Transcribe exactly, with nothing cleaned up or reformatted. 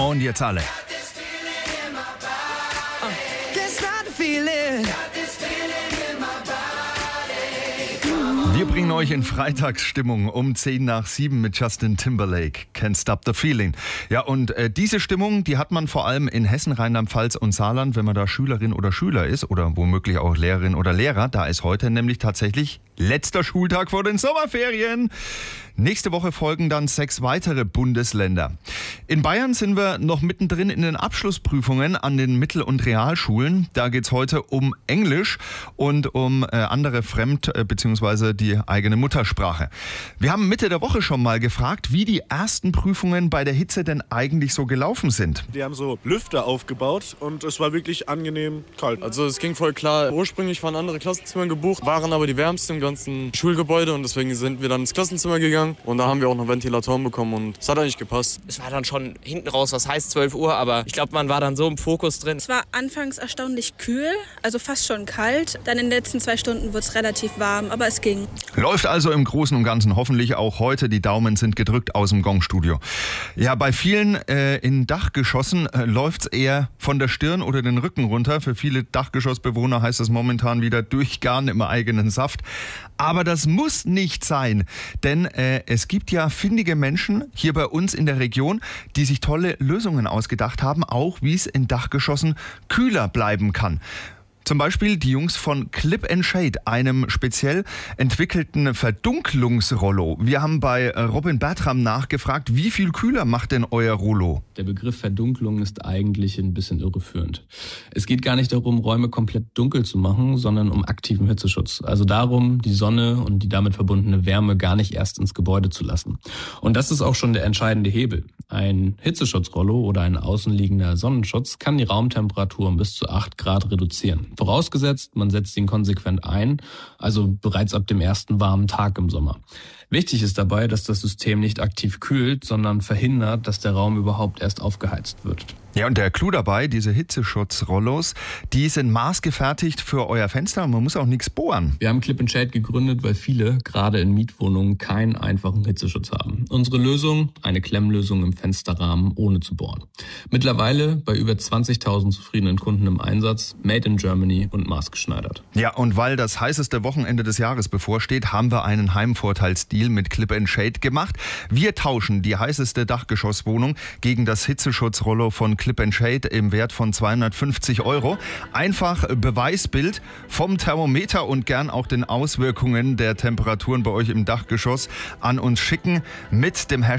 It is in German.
Und jetzt alle. Wir bringen euch in Freitagsstimmung um zehn nach sieben mit Justin Timberlake. Can't Stop the Feeling. Ja, und äh, diese Stimmung, die hat man vor allem in Hessen, Rheinland-Pfalz und Saarland, wenn man da Schülerin oder Schüler ist oder womöglich auch Lehrerin oder Lehrer. Da ist heute nämlich tatsächlich letzter Schultag vor den Sommerferien. Nächste Woche folgen dann sechs weitere Bundesländer. In Bayern sind wir noch mittendrin in den Abschlussprüfungen an den Mittel- und Realschulen. Da geht's heute um Englisch und um äh, andere Fremd- äh, bzw. die eigene Muttersprache. Wir haben Mitte der Woche schon mal gefragt, wie die ersten Prüfungen bei der Hitze denn eigentlich so gelaufen sind. Die haben so Lüfter aufgebaut und es war wirklich angenehm kalt. Also es ging voll klar. Ursprünglich waren andere Klassenzimmer gebucht, waren aber die wärmsten im ganzen Schulgebäude und deswegen sind wir dann ins Klassenzimmer gegangen. Und da haben wir auch noch Ventilatoren bekommen und es hat eigentlich gepasst. Es war dann schon hinten raus, was heißt zwölf Uhr, aber ich glaube, man war dann so im Fokus drin. Es war anfangs erstaunlich kühl, also fast schon kalt. Dann in den letzten zwei Stunden wurde es relativ warm, aber es ging. Läuft also im Großen und Ganzen hoffentlich auch heute. Die Daumen sind gedrückt aus dem Gongstudio. Ja, bei vielen äh, in Dachgeschossen äh, läuft es eher von der Stirn oder den Rücken runter. Für viele Dachgeschossbewohner heißt es momentan wieder durchgaren im eigenen Saft. Aber das muss nicht sein, denn äh, es gibt ja findige Menschen hier bei uns in der Region, die sich tolle Lösungen ausgedacht haben, auch wie es in Dachgeschossen kühler bleiben kann. Zum Beispiel die Jungs von Clip and Shade, einem speziell entwickelten Verdunklungsrollo. Wir haben bei Robin Bertram nachgefragt, wie viel kühler macht denn euer Rollo? Der Begriff Verdunklung ist eigentlich ein bisschen irreführend. Es geht gar nicht darum, Räume komplett dunkel zu machen, sondern um aktiven Hitzeschutz. Also darum, die Sonne und die damit verbundene Wärme gar nicht erst ins Gebäude zu lassen. Und das ist auch schon der entscheidende Hebel. Ein Hitzeschutzrollo oder ein außenliegender Sonnenschutz kann die Raumtemperatur um bis zu acht Grad reduzieren. Vorausgesetzt, man setzt ihn konsequent ein, also bereits ab dem ersten warmen Tag im Sommer. Wichtig ist dabei, dass das System nicht aktiv kühlt, sondern verhindert, dass der Raum überhaupt erst aufgeheizt wird. Ja, und der Clou dabei, diese Hitzeschutzrollos, die sind maßgefertigt für euer Fenster und man muss auch nichts bohren. Wir haben Clip and Shade gegründet, weil viele, gerade in Mietwohnungen, keinen einfachen Hitzeschutz haben. Unsere Lösung, eine Klemmlösung im Fensterrahmen, ohne zu bohren. Mittlerweile bei über zwanzigtausend zufriedenen Kunden im Einsatz, made in Germany und maßgeschneidert. Ja, und weil das heißeste Wochenende des Jahres bevorsteht, haben wir einen Heimvorteilsdeal mit Clip and Shade gemacht. Wir tauschen die heißeste Dachgeschosswohnung gegen das Hitzeschutzrollo von Clip and Shade im Wert von zweihundertfünfzig Euro. Einfach Beweisbild vom Thermometer und gern auch den Auswirkungen der Temperaturen bei euch im Dachgeschoss an uns schicken mit dem Hashtag